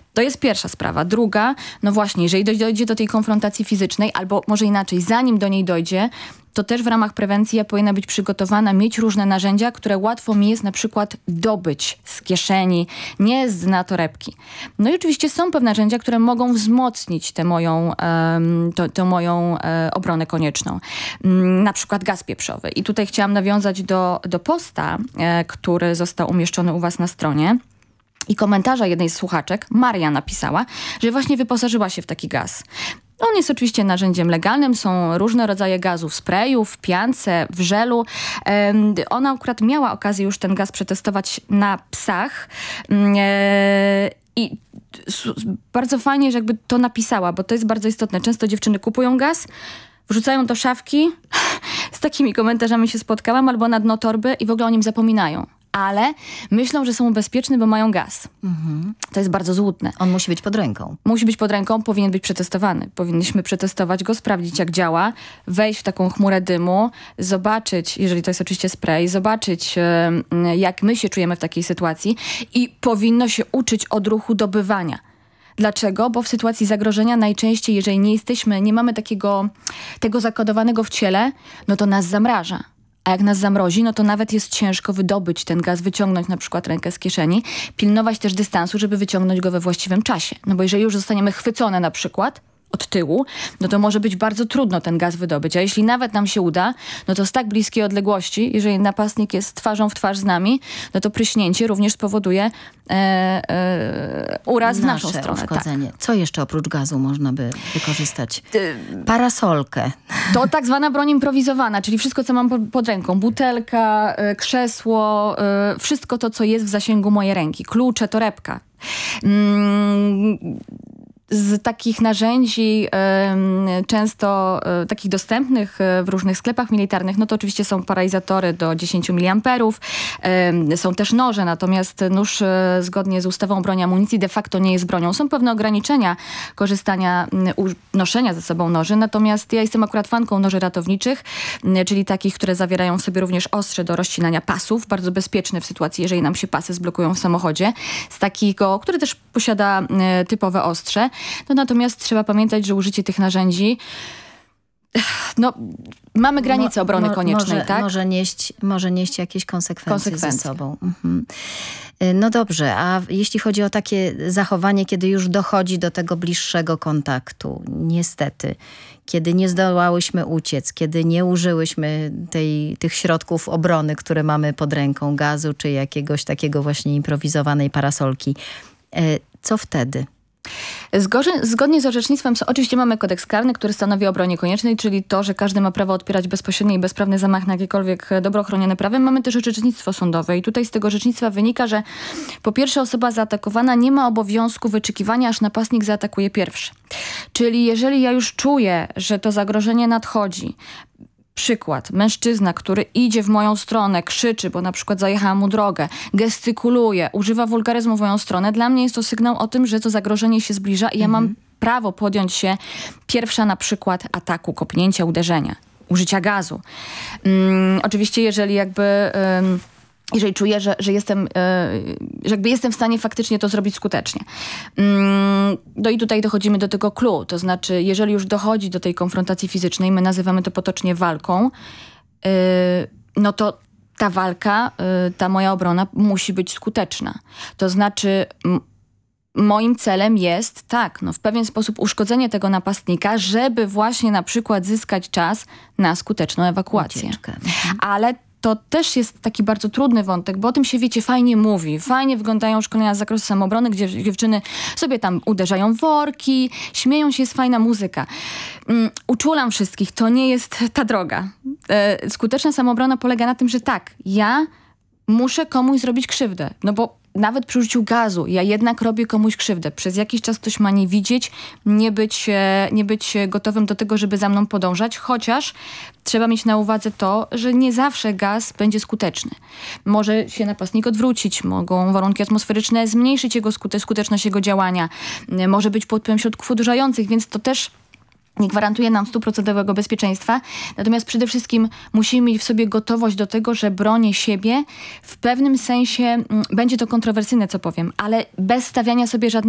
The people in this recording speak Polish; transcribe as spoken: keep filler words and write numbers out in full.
To jest pierwsza sprawa. Druga, no właśnie, jeżeli dojdzie do tej konfrontacji fizycznej, albo może inaczej, zanim do niej dojdzie, to też w ramach prewencji ja powinna być przygotowana, mieć różne narzędzia, które łatwo mi jest na przykład dobyć z kieszeni, nie z na torebki. No i oczywiście są pewne narzędzia, które mogą wzmocnić tę moją, um, to, tę moją e, obronę konieczną. Um, na przykład gaz pieprzowy. I tutaj chciałam nawiązać do, do posta, e, który został umieszczony u was na stronie. I komentarza jednej z słuchaczek, Maria, napisała, że właśnie wyposażyła się w taki gaz. On jest oczywiście narzędziem legalnym, są różne rodzaje gazów, sprayów, w piance, w żelu. Um, ona akurat miała okazję już ten gaz przetestować na psach um, i bardzo fajnie, że jakby to napisała, bo to jest bardzo istotne. Często dziewczyny kupują gaz, wrzucają do szafki, z takimi komentarzami się spotkałam, albo na dno torby i w ogóle o nim zapominają. Ale myślą, że są bezpieczne, bo mają gaz. Mhm. To jest bardzo złudne. On musi być pod ręką. Musi być pod ręką, powinien być przetestowany. Powinniśmy przetestować go, sprawdzić jak działa, wejść w taką chmurę dymu, zobaczyć, jeżeli to jest oczywiście spray, zobaczyć jak my się czujemy w takiej sytuacji i powinno się uczyć odruchu dobywania. Dlaczego? Bo w sytuacji zagrożenia najczęściej, jeżeli nie jesteśmy, nie mamy takiego, tego zakodowanego w ciele, no to nas zamraża. A jak nas zamrozi, no to nawet jest ciężko wydobyć ten gaz, wyciągnąć na przykład rękę z kieszeni, pilnować też dystansu, żeby wyciągnąć go we właściwym czasie. No bo jeżeli już zostaniemy chwycone na przykład od tyłu, no to może być bardzo trudno ten gaz wydobyć. A jeśli nawet nam się uda, no to z tak bliskiej odległości, jeżeli napastnik jest twarzą w twarz z nami, no to pryśnięcie również spowoduje e, e, uraz w naszą stronę. Uszkodzenie. Tak. Co jeszcze oprócz gazu można by wykorzystać? Parasolkę. To tak zwana broń improwizowana, czyli wszystko, co mam pod ręką. Butelka, krzesło, wszystko to, co jest w zasięgu mojej ręki. Klucze, torebka. Mm, Z takich narzędzi y, często y, takich dostępnych y, w różnych sklepach militarnych, no to oczywiście są paralizatory do dziesięć miliamperów, y, są też noże, natomiast nóż y, zgodnie z ustawą o broni i amunicji de facto nie jest bronią. Są pewne ograniczenia korzystania, y, noszenia ze sobą noży, natomiast ja jestem akurat fanką noży ratowniczych, y, czyli takich, które zawierają w sobie również ostrze do rozcinania pasów, bardzo bezpieczne w sytuacji, jeżeli nam się pasy zblokują w samochodzie, z takiego, który też posiada y, typowe ostrze. No natomiast trzeba pamiętać, że użycie tych narzędzi, no mamy granice obrony mo, mo, koniecznej, może, tak? Może nieść, może nieść jakieś konsekwencje, konsekwencje. ze sobą. Mhm. No dobrze, a jeśli chodzi o takie zachowanie, kiedy już dochodzi do tego bliższego kontaktu, niestety, kiedy nie zdołałyśmy uciec, kiedy nie użyłyśmy tej, tych środków obrony, które mamy pod ręką, gazu czy jakiegoś takiego właśnie improwizowanej parasolki, co wtedy? Zgodnie z orzecznictwem, oczywiście mamy kodeks karny, który stanowi o obronie koniecznej, czyli to, że każdy ma prawo odpierać bezpośredni i bezprawny zamach na jakiekolwiek dobro chronione prawem. Mamy też orzecznictwo sądowe i tutaj z tego orzecznictwa wynika, że po pierwsze osoba zaatakowana nie ma obowiązku wyczekiwania, aż napastnik zaatakuje pierwszy. Czyli jeżeli ja już czuję, że to zagrożenie nadchodzi, przykład, mężczyzna, który idzie w moją stronę, krzyczy, bo na przykład zajechała mu drogę, gestykuluje, używa wulgaryzmu w moją stronę, dla mnie jest to sygnał o tym, że to zagrożenie się zbliża i ja mhm. mam prawo podjąć się pierwsza na przykład ataku, kopnięcia, uderzenia, użycia gazu. Um, oczywiście jeżeli jakby... Um, jeżeli czuję, że, że, jestem, że jakby jestem w stanie faktycznie to zrobić skutecznie. No i tutaj dochodzimy do tego clue, to znaczy jeżeli już dochodzi do tej konfrontacji fizycznej, my nazywamy to potocznie walką, no to ta walka, ta moja obrona musi być skuteczna. To znaczy moim celem jest, tak, no w pewien sposób uszkodzenie tego napastnika, żeby właśnie na przykład zyskać czas na skuteczną ewakuację. Ucieczkę. Ale to też jest taki bardzo trudny wątek, bo o tym się, wiecie, fajnie mówi. Fajnie wyglądają szkolenia z zakresu samoobrony, gdzie dziewczyny sobie tam uderzają w worki, śmieją się, jest fajna muzyka. Um, uczulam wszystkich, to nie jest ta droga. E, skuteczna samoobrona polega na tym, że tak, ja muszę komuś zrobić krzywdę, no bo nawet przy użyciu gazu ja jednak robię komuś krzywdę. Przez jakiś czas ktoś ma nie widzieć, nie być, nie być gotowym do tego, żeby za mną podążać, chociaż trzeba mieć na uwadze to, że nie zawsze gaz będzie skuteczny. Może się napastnik odwrócić, mogą warunki atmosferyczne zmniejszyć jego skute- skuteczność jego działania, może być pod wpływem środków odurzających, więc to też nie gwarantuje nam stuprocentowego bezpieczeństwa. Natomiast przede wszystkim musimy mieć w sobie gotowość do tego, że bronię siebie. W pewnym sensie m, będzie to kontrowersyjne, co powiem, ale bez stawiania sobie żadnych